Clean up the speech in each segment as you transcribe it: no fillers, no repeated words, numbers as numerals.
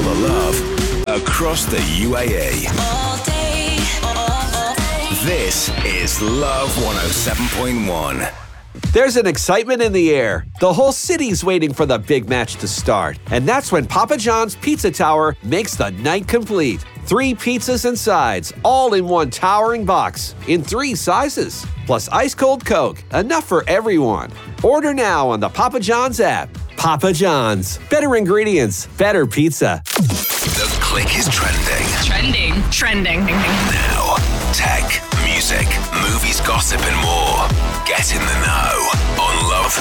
the love across the UAE. All day, all day. This is Love 107.1. There's an excitement in the air. The whole city's waiting for the big match to start. And that's when Papa John's Pizza Tower makes the night complete. 3 pizzas and sides, all in one towering box, in 3 sizes. Plus ice-cold Coke, enough for everyone. Order now on the Papa John's app. Papa John's. Better ingredients, better pizza. The click is trending. Trending. Now, tech, music, movies, gossip, and more. Get in the know on Love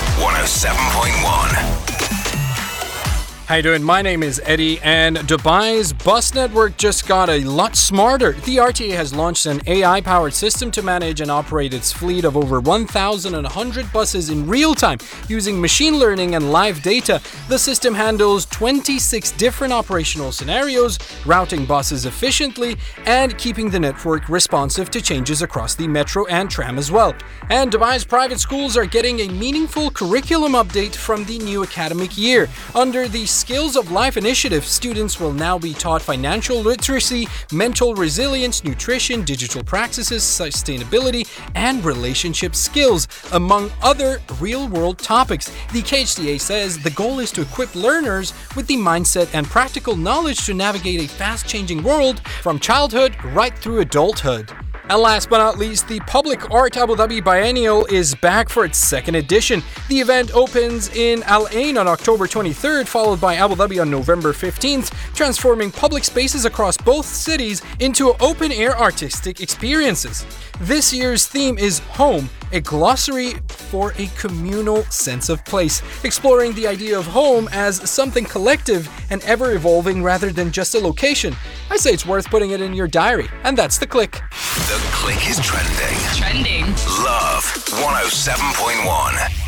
107.1. How you doing? My name is Eddie, and Dubai's bus network just got a lot smarter. The RTA has launched an AI-powered system to manage and operate its fleet of over 1,100 buses in real time using machine learning and live data. The system handles 26 different operational scenarios, routing buses efficiently, and keeping the network responsive to changes across the metro and tram as well. And Dubai's private schools are getting a meaningful curriculum update from the new academic year. Under the Skills of Life initiative, students will now be taught financial literacy, mental resilience, nutrition, digital practices, sustainability, and relationship skills, among other real-world topics. The KHDA says the goal is to equip learners with the mindset and practical knowledge to navigate a fast-changing world from childhood right through adulthood. And last but not least, the Public Art Abu Dhabi Biennial is back for its 2nd edition. The event opens in Al Ain on October 23rd, followed by Abu Dhabi on November 15th, transforming public spaces across both cities into open-air artistic experiences. This year's theme is Home, a glossary for a communal sense of place, exploring the idea of home as something collective and ever-evolving rather than just a location. I say it's worth putting it in your diary, and that's The Click. The click is trending. Trending. Love 107.1.